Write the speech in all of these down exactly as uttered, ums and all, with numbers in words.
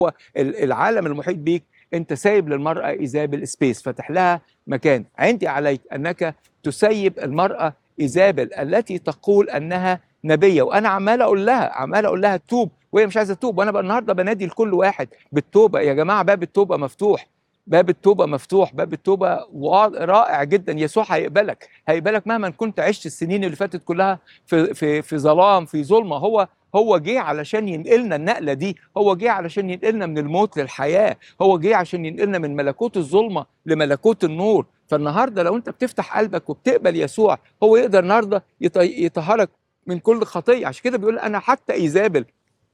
ال- العالم المحيط بيك انت سايب للمراه ايزابل سبيس، فاتح لها مكان. عندي عليك انك تسيب المراه ايزابل التي تقول انها نبيه، وانا عمال اقول لها عمال اقول لها توب وهي مش عايزه تتوب. وانا بقى النهارده بنادي لكل واحد بالتوبه. يا جماعه باب التوبه مفتوح، باب التوبه مفتوح، باب التوبه وا- رائع جدا. يسوع هيقبلك، هيقبلك مهما كنت عشت السنين اللي فاتت كلها في في في ظلام، في ظلمه. هو هو جه علشان ينقلنا النقله دي، هو جه علشان ينقلنا من الموت للحياه، هو جه عشان ينقلنا من ملكوت الظلمه لملكوت النور. فالنهارده لو انت بتفتح قلبك وبتقبل يسوع، هو يقدر النهارده يط- يطهرك من كل خطيه. عشان كده بيقول انا حتى ايزابل،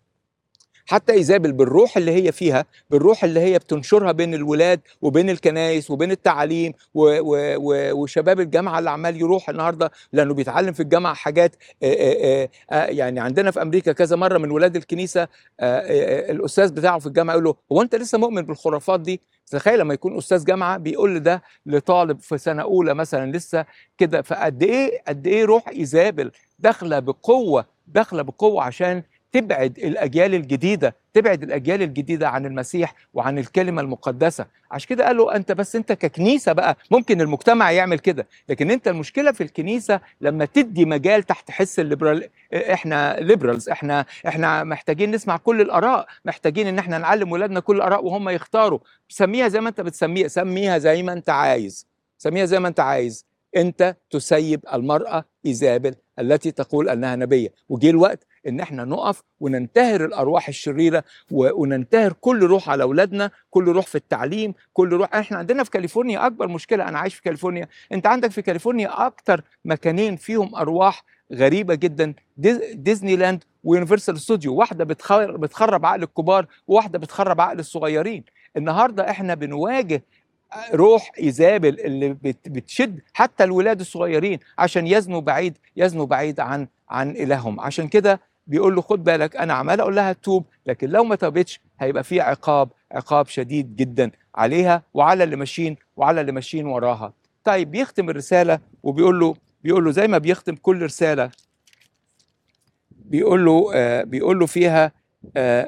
حتى ايزابل بالروح اللي هي فيها، بالروح اللي هي بتنشرها بين الولاد وبين الكنائس وبين التعاليم و و و وشباب الجامعه اللي عمال يروح النهارده لانه بيتعلم في الجامعه حاجات. آآ آآ آآ يعني عندنا في امريكا كذا مره من ولاد الكنيسه، آآ آآ الاستاذ بتاعه في الجامعه يقول له هو انت لسه مؤمن بالخرافات دي؟ تخيل لما يكون استاذ جامعه بيقول ده لطالب في سنه اولى مثلا لسه كده. فقد ايه قد ايه روح ايزابل داخله بقوه، داخله بقوه عشان تبعد الاجيال الجديده، تبعد الاجيال الجديده عن المسيح وعن الكلمه المقدسه. عشان كده قالوا انت بس انت ككنيسه بقى ممكن المجتمع يعمل كده، لكن انت المشكله في الكنيسه لما تدي مجال تحت حس الليبرال. احنا ليبرالز، احنا احنا محتاجين نسمع كل الاراء، محتاجين ان احنا نعلم ولادنا كل الاراء وهم يختاروا. سميها زي ما انت بتسميها، سميها زي ما انت عايز، سميها زي ما انت عايز. انت تسيب المراه ايزابل التي تقول انها نبيه. وجه الوقت ان احنا نقف وننتهر الارواح الشريره وننتهر كل روح على اولادنا، كل روح في التعليم، كل روح. احنا عندنا في كاليفورنيا اكبر مشكله، انا عايش في كاليفورنيا، انت عندك في كاليفورنيا اكتر مكانين فيهم ارواح غريبه جدا، ديزني لاند ويونيفرسال ستوديو. واحده بتخرب بتخرب عقل الكبار وواحده بتخرب عقل الصغيرين. النهارده احنا بنواجه روح ايزابل اللي بت- بتشد حتى الولاد الصغيرين عشان يزنوا بعيد، يزنوا بعيد عن عن الههم. عشان كده بيقول له خد بالك، انا عمال اقول لها توب، لكن لو ما توبتش هيبقى في عقاب، عقاب شديد جدا عليها وعلى اللي ماشيين وعلى اللي ماشيين وراها. طيب بيختم الرساله وبيقول له، بيقول له زي ما بيختم كل رساله، بيقول له آه بيقول له فيها آه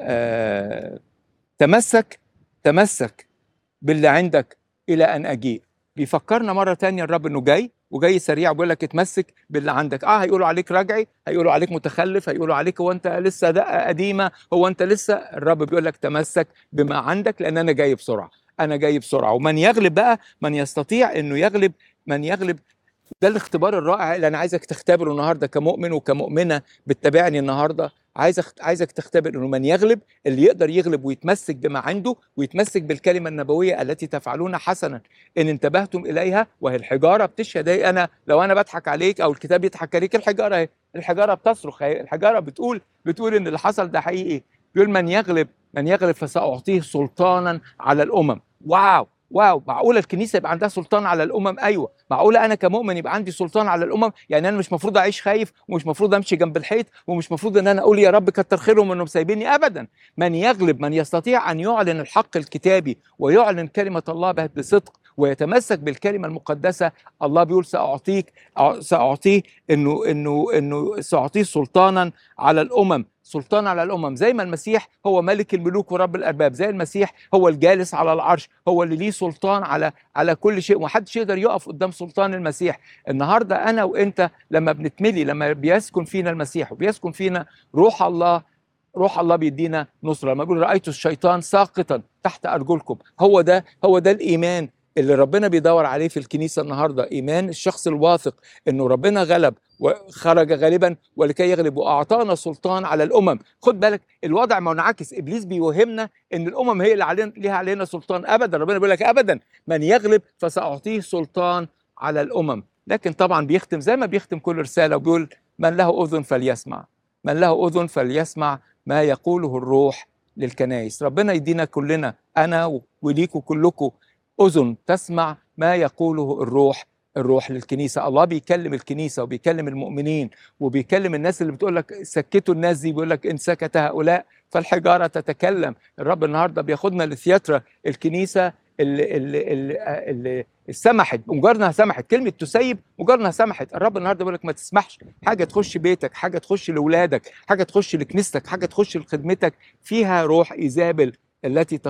آه تمسك، تمسك باللي عندك الى ان اجيء. بيفكرنا مره تانية الرب انه جاي وجاي سريع، بيقول لك اتمسك باللي عندك. اه هيقولوا عليك رجعي، هيقولوا عليك متخلف، هيقولوا عليك هو انت لسه دقه قديمه، هو انت لسه. الرب بيقول لك تمسك بما عندك لان انا جاي بسرعه، انا جاي بسرعه. ومن يغلب بقى، من يستطيع انه يغلب، من يغلب. ده الاختبار الرائع اللي انا عايزك تختبره النهارده كمؤمن وكمؤمنه بتتابعني النهارده. عايز عايزك تختبر انه من يغلب، اللي يقدر يغلب ويتمسك بما عنده ويتمسك بالكلمه النبويه التي تفعلون حسنا ان انتبهتم اليها. وهي الحجاره بتشهد. اهي انا لو انا بضحك عليك او الكتاب يضحك عليك، الحجاره اهي، الحجاره بتصرخ اهي، الحجاره بتقول بتقول ان اللي حصل ده حقيقي. بيقول من يغلب، من يغلب فساعطيه سلطانا على الامم. واو واو، معقوله الكنيسه يبقى عندها سلطان على الامم؟ ايوه. معقوله انا كمؤمن يبقى عندي سلطان على الامم؟ يعني انا مش مفروض اعيش خايف، ومش مفروض امشي جنب الحيط، ومش مفروض ان انا اقول يا رب كتر خيرهم انهم سايبيني؟ ابدا. من يغلب، من يستطيع ان يعلن الحق الكتابي ويعلن كلمه الله بصدق ويتمسك بالكلمه المقدسه. الله بيقول ساعطيك، ساعطيه انه انه انه ساعطيه سلطانا على الامم، سلطان على الامم. زي ما المسيح هو ملك الملوك ورب الارباب، زي المسيح هو الجالس على العرش، هو اللي ليه سلطان على على كل شيء، ومحدش يقدر يقف قدام سلطان المسيح. النهارده انا وانت لما بنتملي، لما بيسكن فينا المسيح وبيسكن فينا روح الله، روح الله بيدينا نصرة. لما يقول رأيت الشيطان ساقطا تحت أرجلكم، هو ده هو ده الإيمان اللي ربنا بيدور عليه في الكنيسة النهاردة. إيمان الشخص الواثق إنه ربنا غلب وخرج غالبا ولكي يغلب، وأعطانا سلطان على الأمم. خد بالك الوضع منعكس، إبليس بيوهمنا إن الأمم هي اللي علينا، ليها علينا سلطان. أبدا، ربنا بيقول لك أبدا، من يغلب فسأعطيه سلطان على الأمم. لكن طبعا بيختم زي ما بيختم كل رسالة وبيقول من له أذن فليسمع، من له أذن فليسمع ما يقوله الروح للكنائس. ربنا يدينا كلنا، أنا وليكوا كلكم، أذن تسمع ما يقوله الروح، الروح للكنيسة. الله بيكلم الكنيسة وبيكلم المؤمنين وبيكلم الناس اللي بتقول لك سكتوا الناس دي، بيقول لك إن سكت هؤلاء فالحجارة تتكلم. الرب النهاردة بياخدنا لثياترا الكنيسة اللي, اللي, اللي, اللي سمحت، مجرد انها سمحت، كلمه تسيب مجرد انها سمحت. الرب النهارده بيقول لك ما تسمحش حاجه تخش بيتك، حاجه تخش لاولادك، حاجه تخش لكنيستك، حاجه تخش لخدمتك فيها روح ايزابل التي